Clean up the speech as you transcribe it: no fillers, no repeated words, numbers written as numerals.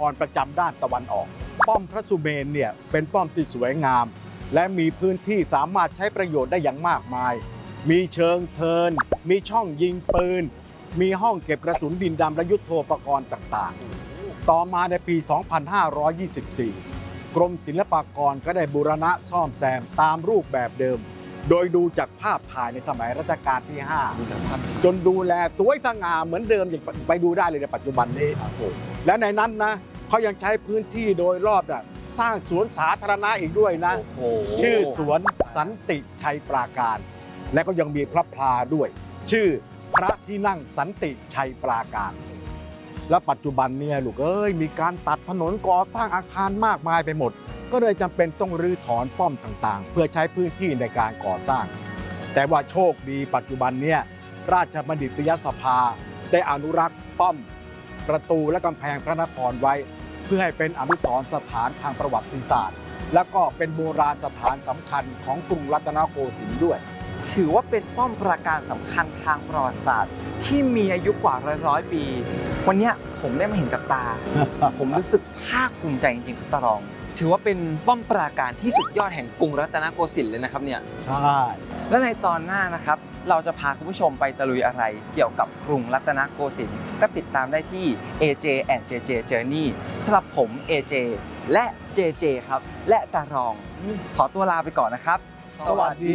รประจำด้านตะวันออกป้อมพระสุเมนเนี่ยเป็นป้อมที่สวยงามและมีพื้นที่สามารถใช้ประโยชน์ได้อย่างมากมายมีเชิงเทินมีช่องยิงปืนมีห้องเก็บกระสุนดินดำและยุทโธปกรณ์ต่างๆต่อมาในปี 2524 กรมศิลปากรก็ได้บูรณะซ่อมแซมตามรูปแบบเดิมโดยดูจากภาพถ่ายในสมัยรัชกาลที่ 5 จนดูแลสวยสง่าเหมือนเดิมอย่างไปดูได้เลยในปัจจุบันนี้และในนั้นนะเขายังใช้พื้นที่โดยรอบสร้างสวนสาธารณะอีกด้วยนะชื่อสวนสันติชัยปราการและก็ยังมีพระพลาด้วยชื่อพระที่นั่งสันติชัยปราการและปัจจุบันเนี่ยลูกมีการตัดถนนก่อสร้างอาคารมากมายไปหมดก็เลยจำเป็นต้องรื้อถอนป้อมต่างๆเพื่อใช้พื้นที่ในการก่อสร้างแต่ว่าโชคดีปัจจุบันเนี่ยราชบัณฑิตยสภาได้อนุรักษ์ป้อมประตูและกำแพงพระนครไว้เพื่อให้เป็นอนุสรณ์สถานทางประวัติศาสตร์และก็เป็นโบราณสถานสำคัญของกรุงรัตนโกสินทร์ด้วยถือว่าเป็นป้อมปราการสำคัญทางประวัติศาสตร์ที่มีอายุกว่าร้อยปีวันนี้ผมได้มาเห็นกับตา ผมรู้สึกภาคภูมิใจจริงๆครับตารองถือว่าเป็นป้อมปราการที่สุดยอดแห่งกรุงรัตนโกสินทร์เลยนะครับเนี่ยใช่และในตอนหน้านะครับเราจะพาคุณผู้ชมไปตะลุยอะไรเกี่ยวกับกรุงรัตนโกสินทร์ก็ติดตามได้ที่ AJ and JJ Journey สำหรับผม AJ และ JJ ครับและตารองขอตัวลาไปก่อนนะครับสวัสดี